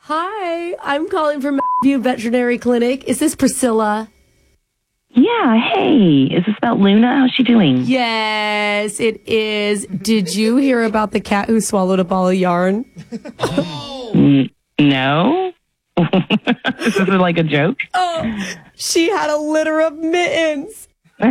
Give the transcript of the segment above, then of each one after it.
Hi, I'm calling from View Veterinary Clinic. Is this Priscilla? Yeah, hey. Is this about Luna? How's she doing? Yes, it is. Did you hear about the cat who swallowed a ball of yarn? No? Is this like a joke? Oh, she had a litter of mittens. You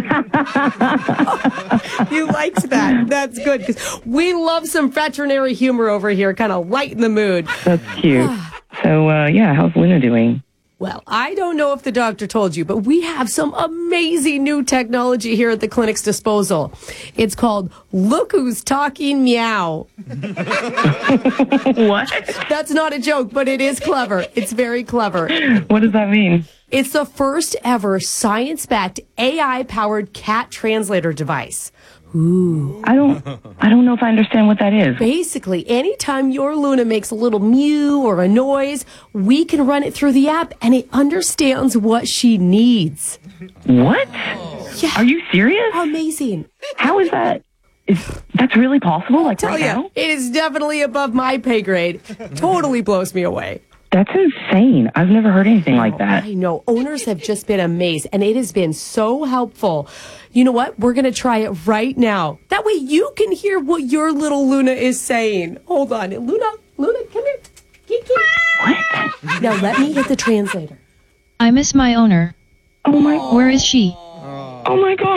liked that. That's good because we love some veterinary humor over here, kind of lighten the mood. That's cute. So, how's Luna doing? Well, I don't know if the doctor told you, but we have some amazing new technology here at the clinic's disposal. It's called Look Who's Talking Meow. What? That's not a joke, but it is clever. It's very clever. What does that mean? It's the first ever science-backed AI-powered cat translator device. Ooh. I don't know if I understand what that is. Basically, anytime your Luna makes a little mew or a noise, we can run it through the app and it understands what she needs. What? Yeah. Are you serious? Amazing. How is that? That's really possible? Like Tell right you, now? it is definitely above my pay grade. Totally blows me away. That's insane. I've never heard anything like that. I know. Owners have just been amazed, and it has been so helpful. You know what? We're going to try it right now. That way you can hear what your little Luna is saying. Hold on. Luna, come here. Kiki. What? Now let me hit the translator. I miss my owner. Oh my. Where is she? Oh my God.